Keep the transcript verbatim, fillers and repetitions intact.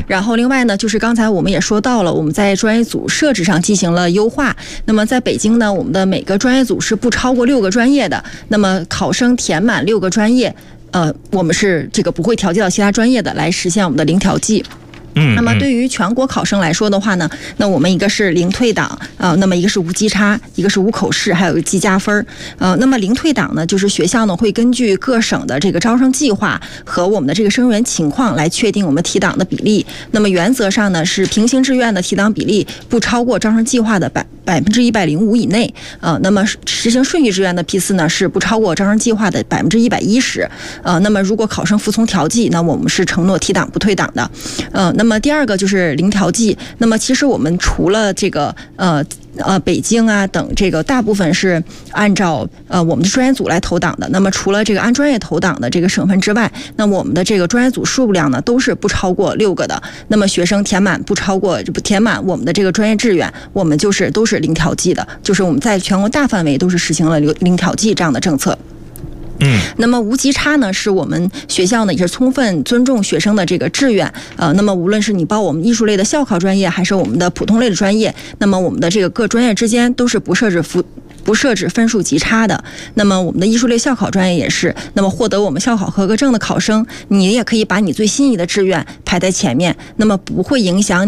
然后另外呢，就是刚才我们也说到了，我们在专业组设置上进行了优化。那么在北京呢，我们的每个专业组是不超过六个专业的，那么考生填满六个专业，呃，我们是这个不会调剂到其他专业的，来实现我们的零调剂。 嗯， 那么对于全国考生来说的话呢，那我们一个是零退档啊、呃，那么一个是无基差，一个是无口试，还有一个计加分。呃，那么零退档呢，就是学校呢会根据各省的这个招生计划和我们的这个生源情况来确定我们提档的比例。那么原则上呢是平行志愿的提档比例不超过招生计划的百百分之一百零五以内。呃，那么实行顺序志愿的批次呢是不超过招生计划的百分之一百一十。呃，那么如果考生服从调剂，那我们是承诺提档不退档的。呃，那么那么第二个就是零调剂。那么其实我们除了这个呃呃北京啊等这个大部分是按照呃我们的专业组来投档的。那么除了这个按专业投档的这个省份之外，那么我们的这个专业组数量呢都是不超过六个的。那么学生填满不超过不填满我们的这个专业志愿，我们就是都是零调剂的，就是我们在全国大范围都是实行了零零调剂这样的政策。 嗯， 那么无级差呢，是我们学校呢也是充分尊重学生的这个志愿。呃，那么无论是你报我们艺术类的校考专业，还是我们的普通类的专业，那么我们的这个各专业之间都是不设置服。不设置分数级差的。那么我们的艺术类校考专业也是，那么获得我们校考合格证的考生，你也可以把你最心仪的志愿排在前面，那么不会影响你